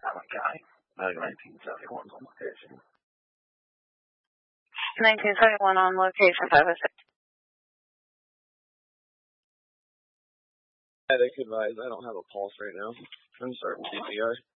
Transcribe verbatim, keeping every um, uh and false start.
Allen County. Uh, nineteen seventy-one on location. nineteen seventy-one on location, five oh six. Yeah, they could advise. I don't have a pulse right now. I'm starting C P R.